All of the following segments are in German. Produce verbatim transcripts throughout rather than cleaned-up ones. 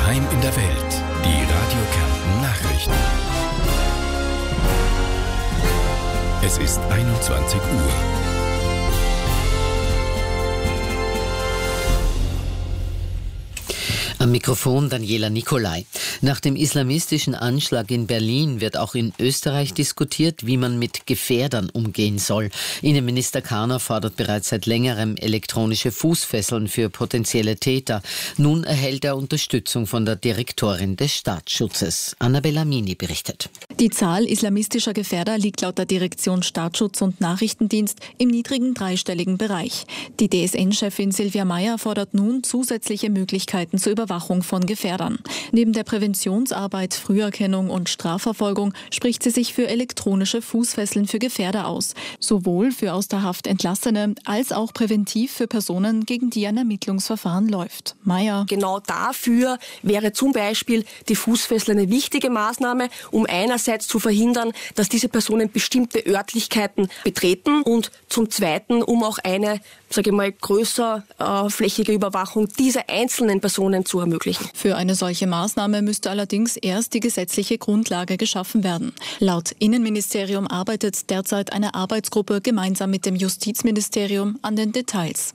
Daheim in der Welt. Die Radio Kärnten Nachrichten. Es ist einundzwanzig Uhr. Am Mikrofon Daniela Nicolai. Nach dem islamistischen Anschlag in Berlin wird auch in Österreich diskutiert, wie man mit Gefährdern umgehen soll. Innenminister Karner fordert bereits seit längerem elektronische Fußfesseln für potenzielle Täter. Nun erhält er Unterstützung von der Direktorin des Staatsschutzes. Annabella Mini berichtet. Die Zahl islamistischer Gefährder liegt laut der Direktion Staatsschutz und Nachrichtendienst im niedrigen dreistelligen Bereich. Die D S N-Chefin Silvia Meyer fordert nun zusätzliche Möglichkeiten zur Überwachung von Gefährdern. Neben der Präventionsarbeit, Früherkennung und Strafverfolgung spricht sie sich für elektronische Fußfesseln für Gefährder aus. Sowohl für aus der Haft Entlassene als auch präventiv für Personen, gegen die ein Ermittlungsverfahren läuft. Meyer. Genau dafür wäre zum Beispiel die Fußfessel eine wichtige Maßnahme, um einerseits zu verhindern, dass diese Personen bestimmte Örtlichkeiten betreten und zum Zweiten, um auch eine, sage ich mal, größer äh, flächige Überwachung dieser einzelnen Personen zu ermöglichen. Für eine solche Maßnahme müsste allerdings erst die gesetzliche Grundlage geschaffen werden. Laut Innenministerium arbeitet derzeit eine Arbeitsgruppe gemeinsam mit dem Justizministerium an den Details.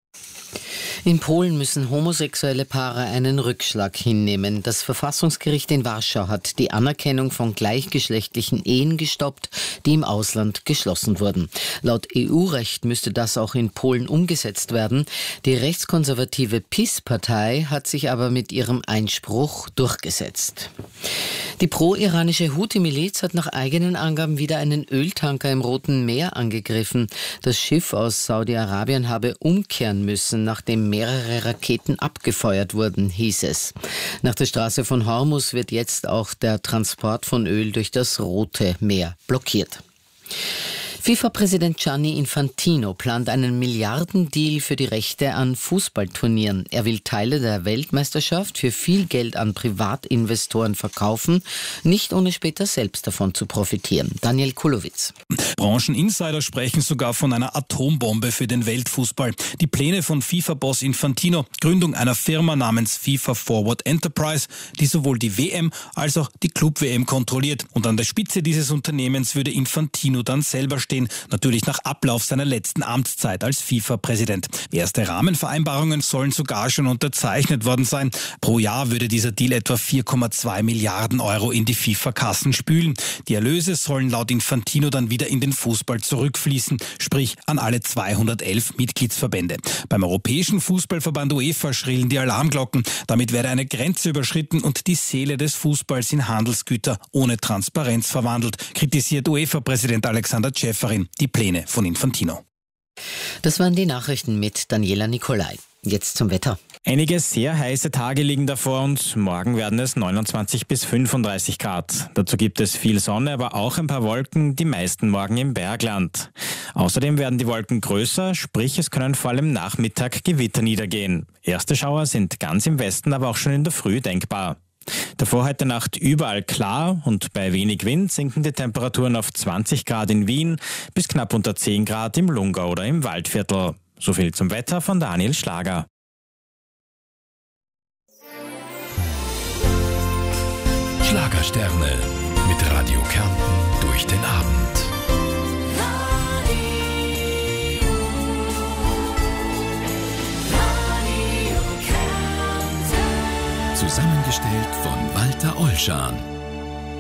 In Polen müssen homosexuelle Paare einen Rückschlag hinnehmen. Das Verfassungsgericht in Warschau hat die Anerkennung von gleichgeschlechtlichen Ehen gestoppt, die im Ausland geschlossen wurden. Laut E U-Recht müsste das auch in Polen umgesetzt werden. Die rechtskonservative PiS-Partei hat sich aber mit ihrem Einspruch durchgesetzt. Die pro-iranische Houthi-Miliz hat nach eigenen Angaben wieder einen Öltanker im Roten Meer angegriffen. Das Schiff aus Saudi-Arabien habe umkehren müssen, nachdem mehrere Raketen abgefeuert wurden, hieß es. Nach der Straße von Hormuz wird jetzt auch der Transport von Öl durch das Rote Meer blockiert. FIFA-Präsident Gianni Infantino plant einen Milliardendeal für die Rechte an Fußballturnieren. Er will Teile der Weltmeisterschaft für viel Geld an Privatinvestoren verkaufen, nicht ohne später selbst davon zu profitieren. Daniel Kulowitz. Brancheninsider sprechen sogar von einer Atombombe für den Weltfußball. Die Pläne von FIFA-Boss Infantino, Gründung einer Firma namens FIFA Forward Enterprise, die sowohl die W M als auch die Club-W M kontrolliert. Und an der Spitze dieses Unternehmens würde Infantino dann selber stehen. Natürlich nach Ablauf seiner letzten Amtszeit als FIFA-Präsident. Erste Rahmenvereinbarungen sollen sogar schon unterzeichnet worden sein. Pro Jahr würde dieser Deal etwa vier Komma zwei Milliarden Euro in die FIFA-Kassen spülen. Die Erlöse sollen laut Infantino dann wieder in den Fußball zurückfließen, sprich an alle zweihundertelf Mitgliedsverbände. Beim Europäischen Fußballverband UEFA schrillen die Alarmglocken. Damit werde eine Grenze überschritten und die Seele des Fußballs in Handelsgüter ohne Transparenz verwandelt, kritisiert UEFA-Präsident Alexander Ceferin die Pläne von Infantino. Das waren die Nachrichten mit Daniela Nicolai. Jetzt zum Wetter. Einige sehr heiße Tage liegen davor und morgen werden es neunundzwanzig bis fünfunddreißig Grad. Dazu gibt es viel Sonne, aber auch ein paar Wolken, die meisten morgen im Bergland. Außerdem werden die Wolken größer, sprich es können vor allem Nachmittag Gewitter niedergehen. Erste Schauer sind ganz im Westen, aber auch schon in der Früh denkbar. Davor heute Nacht überall klar und bei wenig Wind sinken die Temperaturen auf zwanzig Grad in Wien bis knapp unter zehn Grad im Lungau oder im Waldviertel. So viel zum Wetter von Daniel Schlager. Schlagersterne mit Radio Kärnten durch den Abend. Radio, Radio Kärnten. Zusammengestellt von Walter Ollschan.